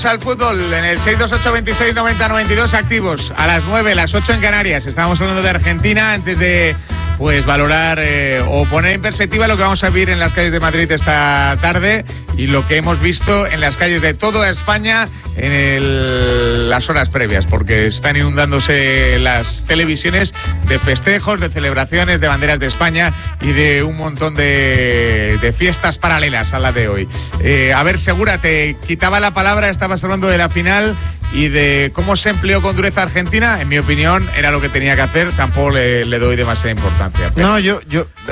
al fútbol en el 628269092 activos. A las 9, las 8 en Canarias. Estábamos hablando de Argentina antes de valorar o poner en perspectiva lo que vamos a vivir en las calles de Madrid esta tarde y lo que hemos visto en las calles de toda España en las horas previas, porque están inundándose las televisiones de festejos, de celebraciones, de banderas de España y de un montón de fiestas paralelas a la de hoy. A ver, Segura, te quitaba la palabra, estabas hablando de la final y de cómo se empleó con dureza Argentina. En mi opinión, era lo que tenía que hacer, tampoco le doy demasiada importancia. Pero... No, yo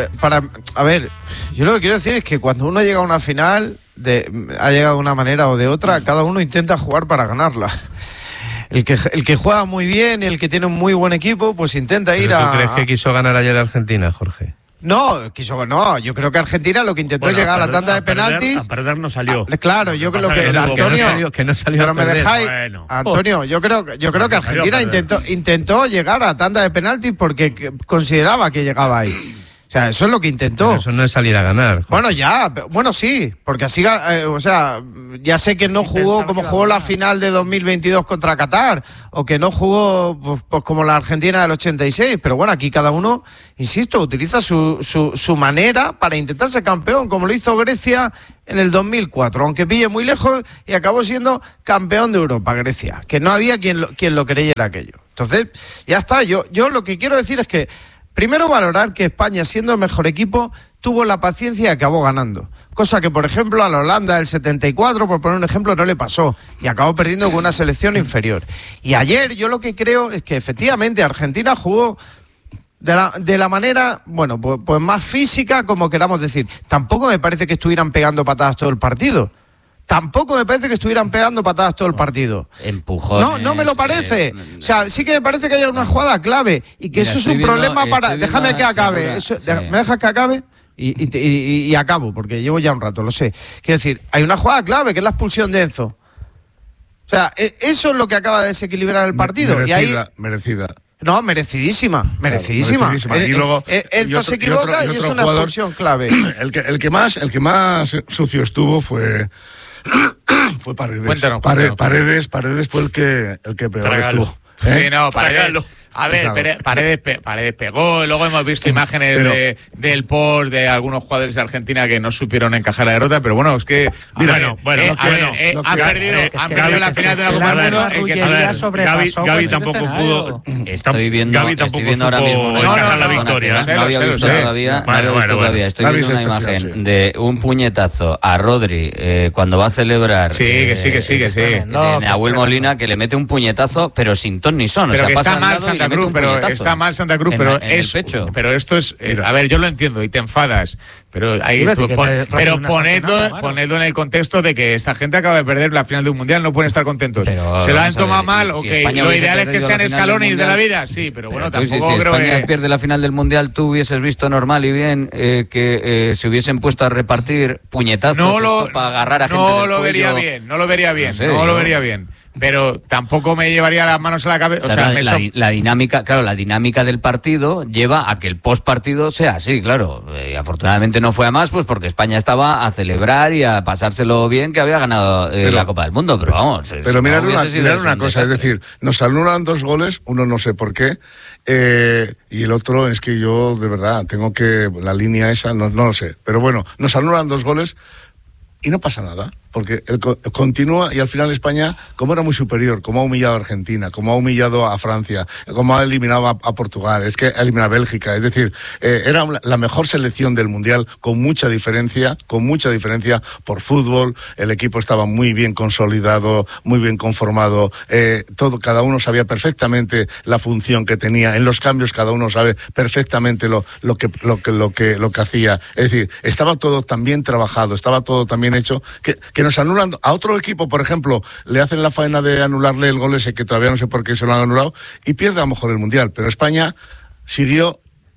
lo que quiero decir es que cuando uno llega a una final, ha llegado de una manera o de otra, cada uno intenta jugar para ganarla. El que juega muy bien y el que tiene un muy buen equipo, pues intenta ir a... ¿Tú crees que quiso ganar ayer Argentina, Jorge? No, yo creo que Argentina lo que intentó es llegar a la tanda de penaltis. A perder no salió. Claro, yo creo que Antonio, que no salió pero a me perder. dejáis, Bueno. Antonio, yo creo que Argentina intentó llegar a la tanda de penaltis porque consideraba que llegaba ahí. O sea, eso es lo que intentó. Pero eso no es salir a ganar. Bueno, sí, porque así, ya sé que no jugó como jugó la final de 2022 contra Qatar, o que no jugó pues como la Argentina del 86, pero bueno, aquí cada uno, insisto, utiliza su manera para intentar ser campeón, como lo hizo Grecia en el 2004, aunque pille muy lejos, y acabó siendo campeón de Europa, Grecia, que no había quien lo creyera aquello. Entonces, ya está, yo lo que quiero decir es que primero valorar que España, siendo el mejor equipo, tuvo la paciencia y acabó ganando. Cosa que, por ejemplo, a la Holanda del 74, por poner un ejemplo, no le pasó. Y acabó perdiendo con una selección inferior. Y ayer yo lo que creo es que efectivamente Argentina jugó de la manera, bueno, pues más física, como queramos decir. Tampoco me parece que estuvieran pegando patadas todo el partido. Tampoco me parece que estuvieran pegando patadas todo el partido. Empujones. No me lo parece. O sea, sí que me parece que hay una jugada clave y que eso es un problema para... Déjame que acabe. ¿Me dejas que acabe? Y acabo, porque llevo ya un rato, lo sé. Quiero decir, hay una jugada clave, que es la expulsión de Enzo. O sea, eso es lo que acaba de desequilibrar el partido. Merecida. No, merecidísima. Y luego Enzo se equivoca y es una expulsión clave. El que más sucio estuvo fue Paredes. Cuéntanos. Paredes fue el que peor estuvo. Sí, no, Paredes. A ver, Paredes pegó, y luego hemos visto imágenes del post de algunos jugadores de Argentina que no supieron encajar la derrota, pero bueno, es que... Han perdido la final de la Copa del Mundo. Gavi tampoco pudo... Estoy viendo ahora mismo la victoria. No había visto todavía. Estoy viendo una imagen de un puñetazo a Rodri cuando va a celebrar. Sí. Nahuel Molina, que le mete un puñetazo, pero sin ton ni son. Pero o sea, que pasa está mal Santa Cruz, está mal Santa Cruz, pero esto es... a ver, yo lo entiendo y te enfadas, pero ponedlo en el contexto de que esta gente acaba de perder la final de un mundial, no pueden estar contentos. Pero, se lo han tomado mal, si lo ideal es que sean escalones de la vida, sí, pero bueno, tampoco si creo que... España pierde la final del mundial, tú hubieses visto normal y bien que se hubiesen puesto a repartir puñetazos para agarrar a gente del cuello. No lo vería bien. Pero tampoco me llevaría las manos a la cabeza. La dinámica del partido lleva a que el postpartido sea así, claro. Y afortunadamente no fue a más, pues porque España estaba a celebrar y a pasárselo bien que había ganado la Copa del Mundo. Pero vamos. Pero mirad una cosa, es decir, nos anulan 2 goles, uno no sé por qué, y el otro es que yo, de verdad, tengo que... La línea esa, no lo sé. Pero bueno, nos anulan 2 goles y no pasa nada. Porque continúa y al final España, como era muy superior, como ha humillado a Argentina, como ha humillado a Francia, como ha eliminado a Portugal, es que ha eliminado a Bélgica, es decir, era la mejor selección del Mundial con mucha diferencia por fútbol, el equipo estaba muy bien consolidado, muy bien conformado, cada uno sabía perfectamente la función que tenía, en los cambios cada uno sabe perfectamente lo que hacía, es decir, estaba todo tan bien trabajado, estaba todo tan bien hecho, que nos anulan a otro equipo, por ejemplo, le hacen la faena de anularle el gol ese que todavía no sé por qué se lo han anulado y pierde a lo mejor el Mundial, pero España siguió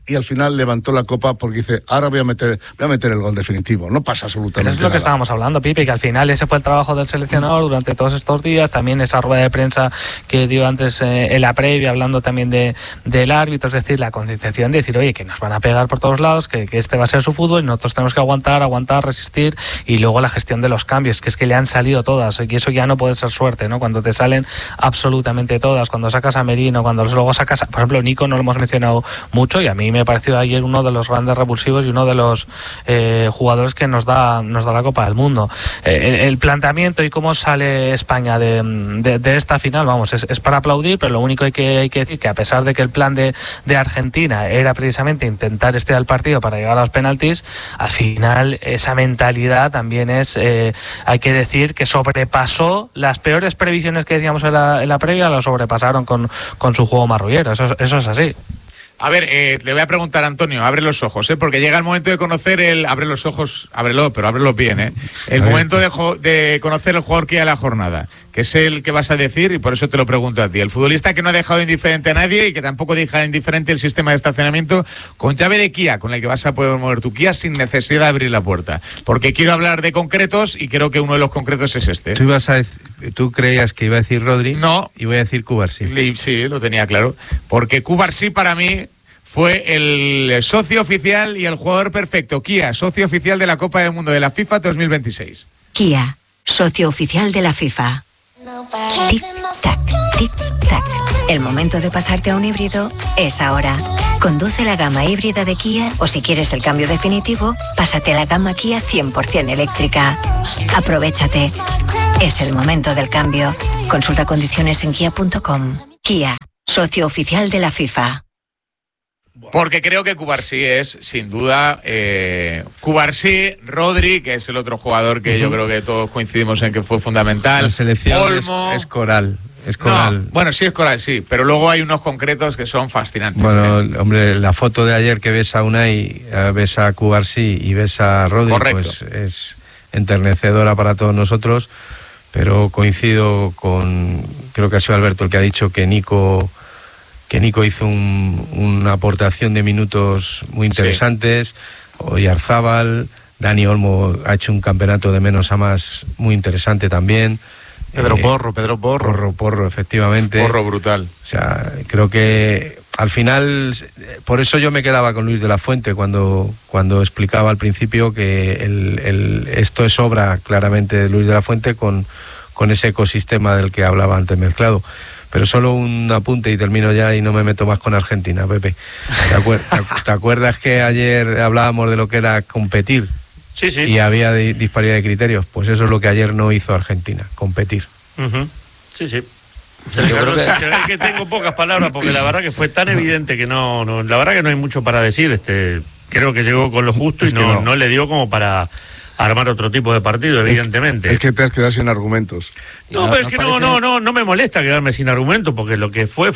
y al final levantó la copa porque dice, ahora voy a meter el gol definitivo. No pasa absolutamente nada. Es lo que estábamos hablando, Pipe, que al final ese fue el trabajo del seleccionador durante todos estos días, también esa rueda de prensa que dio antes en la previa, hablando también del árbitro, es decir, la concienciación de decir, oye, que nos van a pegar por todos lados, que este va a ser su fútbol y nosotros tenemos que aguantar, resistir, y luego la gestión de los cambios, que es que le han salido todas, y eso ya no puede ser suerte, ¿no? Cuando te salen absolutamente todas, cuando sacas a Merino, cuando luego sacas, por ejemplo, Nico no lo hemos mencionado mucho, y a mí me pareció ayer uno de los grandes revulsivos y uno de los jugadores que nos da la Copa del Mundo. El planteamiento y cómo sale España de esta final, vamos, es para aplaudir, pero lo único hay que decir que a pesar de que el plan de Argentina era precisamente intentar estirar el partido para llegar a los penaltis, al final esa mentalidad también hay que decir que sobrepasó las peores previsiones que decíamos en la previa, lo sobrepasaron con su juego marrullero, eso es así. A ver, le voy a preguntar a Antonio, abre los ojos, porque llega el momento de conocer abre los ojos, ábrelo, pero ábrelos bien, el momento de conocer el jugador que hay a la jornada, que es el que vas a decir, y por eso te lo pregunto a ti. El futbolista que no ha dejado indiferente a nadie y que tampoco deja indiferente el sistema de estacionamiento, con llave de Kia, con la que vas a poder mover tu Kia sin necesidad de abrir la puerta. Porque quiero hablar de concretos y creo que uno de los concretos es este. ¿Tú creías que iba a decir Rodri? No. Y voy a decir Cubarsí. Sí, lo tenía claro. Porque Cubarsí para mí fue el socio oficial y el jugador perfecto. Kia, socio oficial de la Copa del Mundo de la FIFA 2026. Kia, socio oficial de la FIFA. Tic-tac, tic-tac. El momento de pasarte a un híbrido es ahora. Conduce la gama híbrida de Kia o si quieres el cambio definitivo, pásate a la gama Kia 100% eléctrica. Aprovéchate. Es el momento del cambio. Consulta condiciones en kia.com. Kia, socio oficial de la FIFA. Porque creo que Cubarsí es, sin duda, Cubarsí, Rodri, que es el otro jugador que yo creo que todos coincidimos en que fue fundamental. La selección Olmo, es coral. No, bueno, sí es coral, sí, pero luego hay unos concretos que son fascinantes. Bueno, hombre, la foto de ayer que ves a Unai, ves a Cubarsí y ves a Rodri, correcto, pues es enternecedora para todos nosotros, pero coincido creo que ha sido Alberto el que ha dicho que Nico hizo una aportación de minutos muy interesantes, Oyarzábal, Dani Olmo ha hecho un campeonato de menos a más muy interesante también. Pedro Porro, efectivamente. Porro brutal. O sea, creo que al final, por eso yo me quedaba con Luis de la Fuente cuando explicaba al principio que esto es obra claramente de Luis de la Fuente con ese ecosistema del que hablaba antes mezclado. Pero solo un apunte y termino ya y no me meto más con Argentina, Pepe. ¿Te acuerdas que ayer hablábamos de lo que era competir? Sí. Y había disparidad de criterios. Pues eso es lo que ayer no hizo Argentina, competir. Sí. Es que tengo pocas palabras porque la verdad que fue tan evidente que no, la verdad que no hay mucho para decir. Creo que llegó con lo justo y no le dio como para armar otro tipo de partido, evidentemente. Es que te has quedado sin argumentos. No, pero es que no me molesta quedarme sin argumentos porque lo que fue.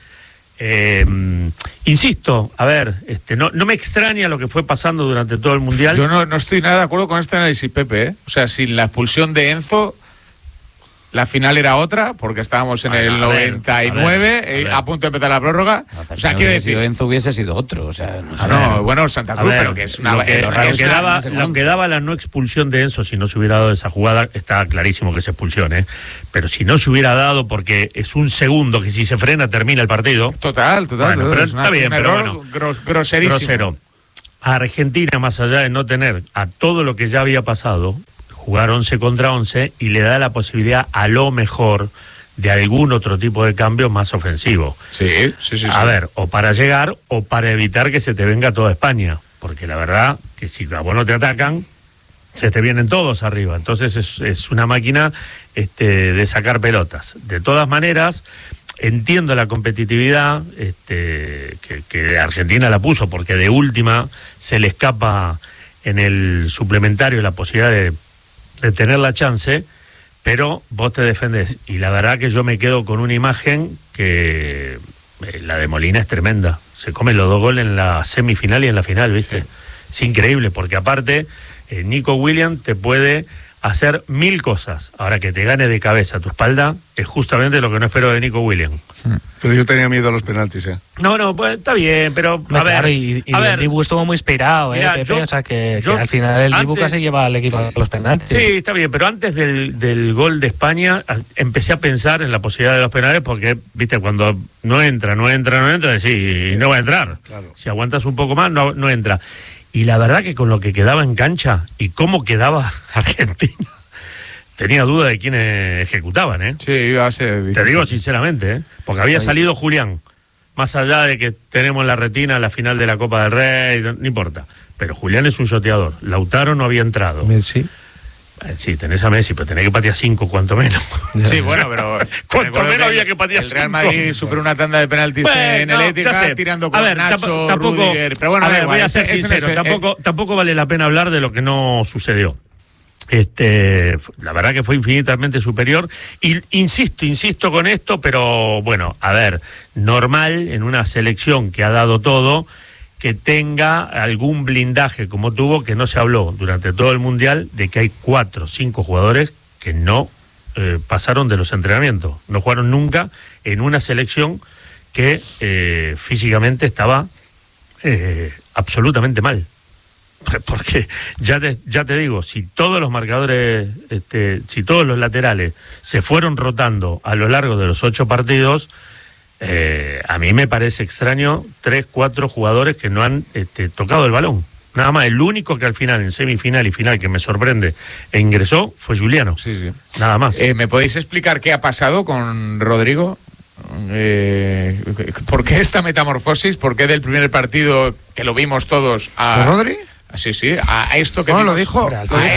Insisto, a ver, no me extraña lo que fue pasando durante todo el Mundial. Yo no estoy nada de acuerdo con este análisis, Pepe, O sea, sin la expulsión de Enzo, la final era otra, porque estábamos en el 99, a punto de empezar la prórroga. O sea, quiero decir, Enzo hubiese sido otro, o sea, bueno, Santa Cruz, pero que es una... Lo que daba la no expulsión de Enzo, si no se hubiera dado esa jugada, está clarísimo que es expulsión, pero si no se hubiera dado, porque es un segundo que si se frena termina el partido. Total. Bueno, pero está bien, pero bueno. Groserísimo. Grosero. A Argentina, más allá de no tener a todo lo que ya había pasado, jugar 11 contra 11 y le da la posibilidad a lo mejor de algún otro tipo de cambio más ofensivo. Sí. A ver, o para llegar o para evitar que se te venga toda España, porque la verdad que si a vos no te atacan, se te vienen todos arriba. Entonces es una máquina de sacar pelotas. De todas maneras, entiendo la competitividad que Argentina la puso, porque de última se le escapa en el suplementario la posibilidad de tener la chance, pero vos te defendés. Y la verdad que yo me quedo con una imagen que la de Molina es tremenda. Se come los 2 goles en la semifinal y en la final, ¿viste? Sí. Es increíble, porque aparte Nico Williams te puede hacer 1000 cosas. Ahora, que te gane de cabeza a tu espalda es justamente lo que no espero de Nico Williams. Pero yo tenía miedo a los penaltis, No, pues está bien, pero a ver, el Dibu estuvo muy inspirado, mira, Pepe, o sea que al final el Dibu casi lleva al equipo a los penaltis. Sí, está bien, pero antes del gol de España empecé a pensar en la posibilidad de los penales porque, viste, cuando no entra, sí, no va a entrar. Claro. Si aguantas un poco más, no entra. Y la verdad que con lo que quedaba en cancha y cómo quedaba Argentina, tenía duda de quiénes ejecutaban, ¿eh? Sí, iba a ser difícil. Te digo sinceramente, ¿eh? Porque había salido Julián, más allá de que tenemos en la retina la final de la Copa del Rey, no importa. Pero Julián es un shoteador. Lautaro no había entrado. Messi. Sí, tenés a Messi, pero tenés que patear 5, cuanto menos. Sí, bueno, pero cuanto menos había que patear 5. El Real Madrid superó una tanda de penaltis en el Etihad, tirando con Nacho, Rudiger. Pero bueno, voy a ser sincero, tampoco vale la pena hablar de lo que no sucedió. La verdad que fue infinitamente superior. Y insisto con esto, pero bueno, a ver, normal en una selección que ha dado todo, que tenga algún blindaje como tuvo, que no se habló durante todo el Mundial de que hay 4 o 5 jugadores que no pasaron de los entrenamientos, no jugaron nunca en una selección que físicamente estaba absolutamente mal. Porque ya te digo, si todos los marcadores, si todos los laterales se fueron rotando a lo largo de los 8 partidos, a mí me parece extraño 3, 4 jugadores que no han tocado el balón. Nada más, el único que al final, en semifinal y final, que me sorprende e ingresó fue Juliano. Sí. Nada más. ¿Me podéis explicar qué ha pasado con Rodrigo? ¿Por qué esta metamorfosis? ¿Por qué del primer partido que lo vimos todos a... ¿Rodri? Sí, a esto que no, vimos, lo dijo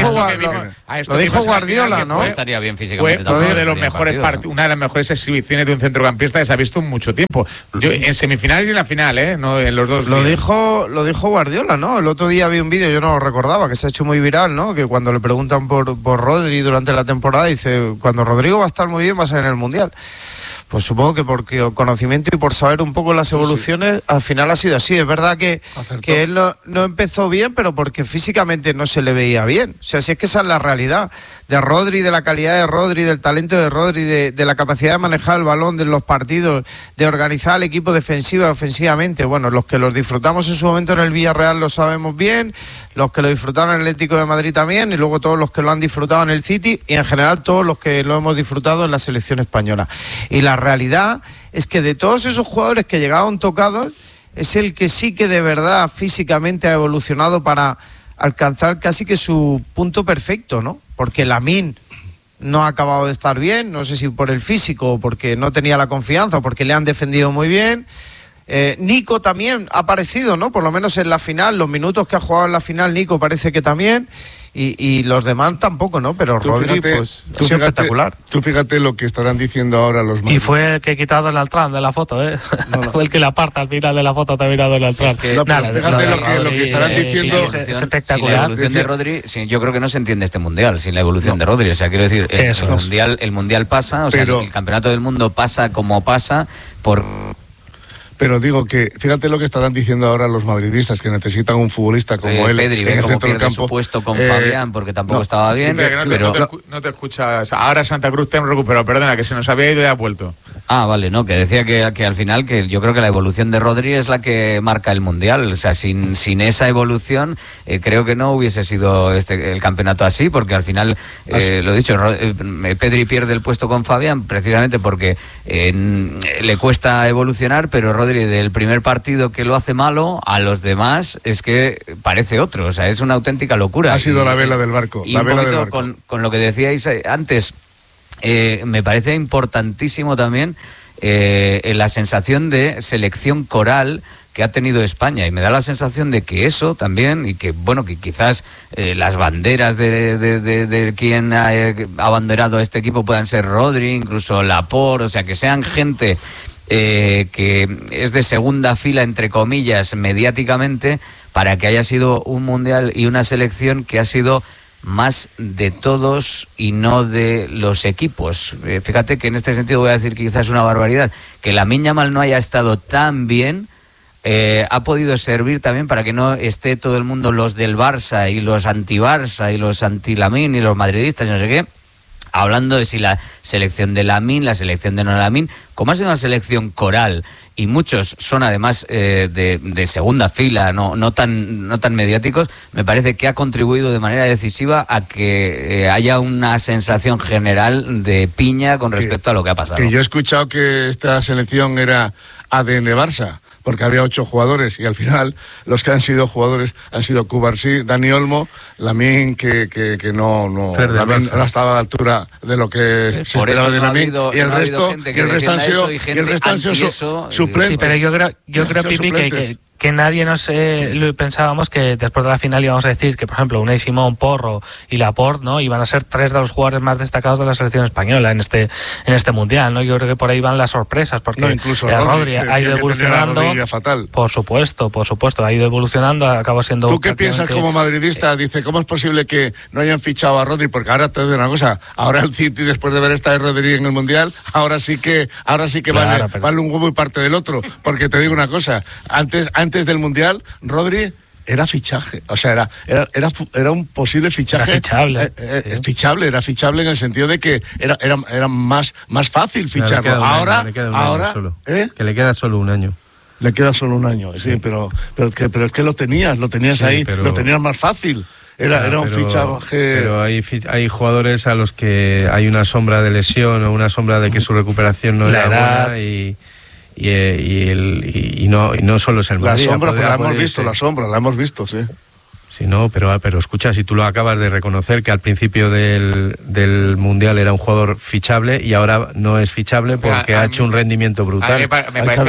Guardiola, ¿no? Estaría bien físicamente. Fue uno de los mejores una de las mejores exhibiciones de un centrocampista que se ha visto en mucho tiempo. En semifinales y en la final, no en los dos. Lo dijo Guardiola, ¿no? El otro día vi un vídeo, yo no lo recordaba, que se ha hecho muy viral, ¿no? Que cuando le preguntan por Rodri durante la temporada, dice, cuando Rodrigo va a estar muy bien, va a ser en el Mundial. Pues supongo que porque conocimiento y por saber un poco las evoluciones, al final ha sido así. Es verdad que él no empezó bien, pero porque físicamente no se le veía bien. O sea, si es que esa es la realidad de Rodri, de la calidad de Rodri, del talento de Rodri, de la capacidad de manejar el balón, de los partidos, de organizar el equipo defensivo y ofensivamente. Bueno, los que los disfrutamos en su momento en el Villarreal lo sabemos bien, los que lo disfrutaron en el Atlético de Madrid también, y luego todos los que lo han disfrutado en el City, y en general todos los que lo hemos disfrutado en la selección española. Y la realidad es que de todos esos jugadores que llegaban tocados, es el que sí que de verdad físicamente ha evolucionado para alcanzar casi que su punto perfecto, ¿no? Porque Lamine no ha acabado de estar bien, no sé si por el físico o porque no tenía la confianza o porque le han defendido muy bien. Nico también ha aparecido, ¿no? Por lo menos en la final, los minutos que ha jugado en la final Nico parece que también, y los demás tampoco, ¿no? Pero Rodri, pues, ha sido espectacular. Tú fíjate lo que estarán diciendo ahora los madridistas. Y fue el que ha quitado el Altran de la foto, ¿eh? No. Fue el que la aparta al final de la foto, también ha dado el Altran. Fíjate lo que estarán diciendo. Es espectacular. Sin la evolución de Rodri, yo creo que no se entiende este Mundial sin la evolución de Rodri. O sea, quiero decir, el mundial pasa, o sea, el Campeonato del Mundo pasa como pasa por... Pero digo que, fíjate lo que estarán diciendo ahora los madridistas, que necesitan un futbolista como él. Pedri, en el como centro del pierde campo. su puesto con Fabián, porque tampoco estaba bien. Pero no te escuchas. Ahora Santa Cruz te hemos recuperado, perdona, que se nos había ido y ha vuelto. Ah, vale, no, que decía que al final, que yo creo que la evolución de Rodri es la que marca el Mundial. O sea, sin esa evolución, creo que no hubiese sido el campeonato así, porque al final, lo he dicho, Pedri pierde el puesto con Fabián precisamente porque le cuesta evolucionar, pero Rodri del primer partido que lo hace malo, a los demás es que parece otro. O sea, es una auténtica locura. Ha sido la vela del barco. Y un poquito con lo que decíais antes, me parece importantísimo también la sensación de selección coral que ha tenido España, y me da la sensación de que eso también, y que bueno, que quizás las banderas de quien ha abanderado a este equipo puedan ser Rodri, incluso Laporte, o sea, que sean gente que es de segunda fila, entre comillas, mediáticamente, para que haya sido un mundial y una selección que ha sido más de todos y no de los equipos. Fíjate que en este sentido voy a decir que quizás una barbaridad, que Lamine Yamal no haya estado tan bien, ha podido servir también para que no esté todo el mundo, los del Barça y los anti-Barça y los anti-Lamine y los madridistas y no sé qué, hablando de si la selección de Lamine, la selección de no Lamine, como ha sido una selección coral y muchos son además de segunda fila, no tan mediáticos, me parece que ha contribuido de manera decisiva a que haya una sensación general de piña con respecto a lo que ha pasado. Que yo he escuchado que esta selección era ADN Barça, porque había 8 jugadores y al final los que han sido jugadores han sido Cubarsí, Dani Olmo, Lamine, que no estaba a la altura de lo que se esperaba de Lamine, y el resto han sido suplentes. Sí, pero yo creo Pipi, que nadie pensábamos que después de la final íbamos a decir que, por ejemplo, Unai Simón, Porro y Laporte, ¿no?, iban a ser 3 de los jugadores más destacados de la selección española en este mundial, ¿no? Yo creo que por ahí van las sorpresas, porque incluso Rodri ha ido evolucionando. Por supuesto, ha ido evolucionando, acabó siendo. ¿Tú qué piensas como madridista? Dice, ¿cómo es posible que no hayan fichado a Rodri? Porque ahora te digo una cosa, ahora el City, después de ver esta de Rodri en el mundial, ahora sí que claro, vale un huevo y parte del otro, porque te digo una cosa, antes del mundial, Rodri era fichaje, o sea, era un posible fichaje. Era fichable en el sentido de que era más fácil ficharlo. Ahora, que le queda solo un año. Le queda solo un año, sí, pero es que lo tenías sí, ahí, lo tenías más fácil. Era un fichaje. Pero hay jugadores a los que hay una sombra de lesión o una sombra de que su recuperación no era buena y no solo es el Madrid. La sombra, la hemos visto, sí. Sí, no, pero escucha, si tú lo acabas de reconocer, que al principio del Mundial era un jugador fichable y ahora no es fichable porque ha hecho un rendimiento brutal. Me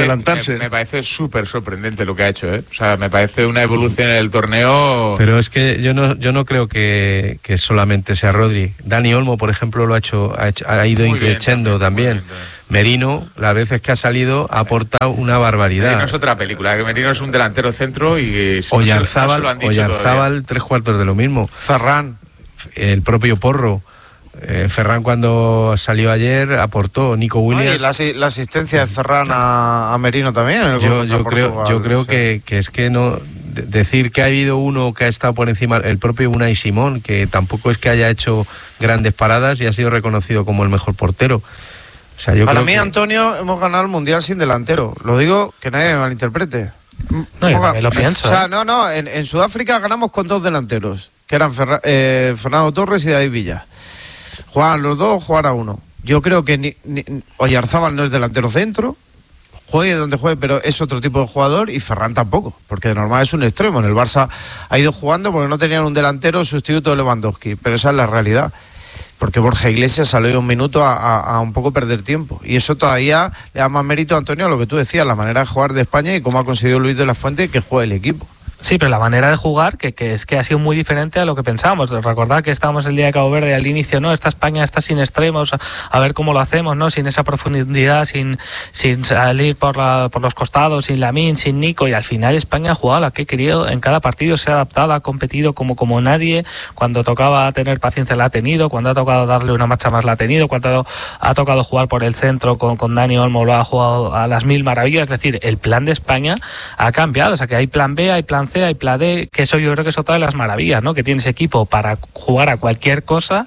parece súper sorprendente lo que ha hecho, ¿eh? O sea, me parece una evolución en el torneo. Pero es que yo no creo que solamente sea Rodri. Dani Olmo, por ejemplo, ha ido increciendo también. Merino, las veces que ha salido, ha aportado una barbaridad. Merino es otra película, que Merino es un delantero centro y... Oyarzábal, 3/4 de lo mismo. Ferran. El propio Porro. Ferran, cuando salió ayer, aportó. Nico Williams. La asistencia de Ferran a Merino también. Yo creo que es que no... Decir que ha habido uno que ha estado por encima, el propio Unai Simón, que tampoco es que haya hecho grandes paradas y ha sido reconocido como el mejor portero. O sea, para mí, Antonio, hemos ganado el Mundial sin delantero. Lo digo, que nadie me malinterprete. No, yo también lo pienso. O sea, en Sudáfrica ganamos con 2 delanteros, que eran Fernando Torres y David Villa. Jugaban los 2, jugara uno. Yo creo que Oyarzábal no es delantero centro, juegue donde juegue, pero es otro tipo de jugador, y Ferran tampoco, porque de normal es un extremo. En el Barça ha ido jugando porque no tenían un delantero sustituto de Lewandowski, pero esa es la realidad. Porque Borja Iglesias salió un minuto a un poco perder tiempo. Y eso todavía le da más mérito a Antonio a lo que tú decías, la manera de jugar de España y cómo ha conseguido Luis de la Fuente que juegue el equipo. Sí, pero la manera de jugar que es que ha sido muy diferente a lo que pensábamos. Recordad que estábamos el día de Cabo Verde al inicio, ¿no? Esta España está sin extremos, a ver cómo lo hacemos, ¿no? Sin esa profundidad, sin salir por los costados, sin Lamine, sin Nico, y al final España ha jugado la que ha querido en cada partido, se ha adaptado, ha competido como nadie. Cuando tocaba tener paciencia la ha tenido, cuando ha tocado darle una marcha más la ha tenido, cuando ha tocado jugar por el centro con Dani Olmo lo ha jugado a las 1000 maravillas. Es decir, el plan de España ha cambiado, o sea que hay plan B, hay plan C, hay plan D, que eso yo creo que es otra de las maravillas, ¿no? Que tienes equipo para jugar a cualquier cosa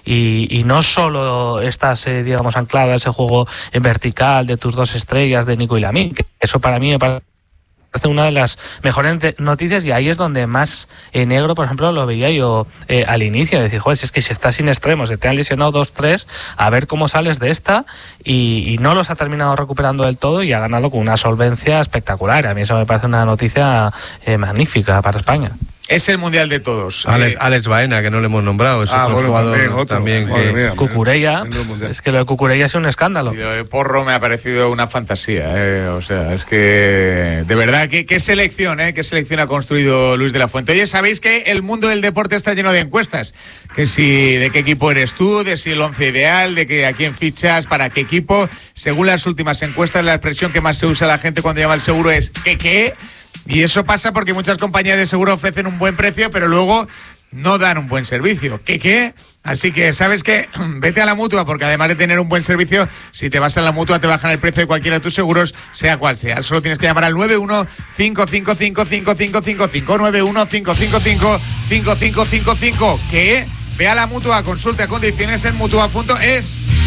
y no solo estás, digamos, anclado a ese juego en vertical de tus 2 estrellas de Nico y Lamine, que eso para mí me parece una de las mejores noticias, y ahí es donde más negro, por ejemplo, lo veía yo al inicio, de decir, joder, si es que si estás sin extremos, se te han lesionado 2-3, a ver cómo sales de esta, y no los ha terminado recuperando del todo y ha ganado con una solvencia espectacular. A mí eso me parece una noticia magnífica para España. Es el mundial de todos. Alex Baena, que no le hemos nombrado, es otro jugador también Cucurella, es que lo de Cucurella es un escándalo. Y lo de Porro me ha parecido una fantasía, o sea, es que de verdad, qué selección, qué selección ha construido Luis de la Fuente. Oye, sabéis que el mundo del deporte está lleno de encuestas, que si de qué equipo eres tú, de si el 11 ideal, de que a quién fichas, para qué equipo. Según las últimas encuestas, la expresión que más se usa la gente cuando llama al seguro es ¿qué? Y eso pasa porque muchas compañías de seguro ofrecen un buen precio, pero luego no dan un buen servicio. ¿Qué? Así que, ¿sabes qué? Vete a la Mutua, porque además de tener un buen servicio, si te vas a la Mutua te bajan el precio de cualquiera de tus seguros, sea cual sea. Solo tienes que llamar al 91-555-5555, 91-555-5555. ¿Qué? Ve a la Mutua, consulta condiciones en Mutua.es.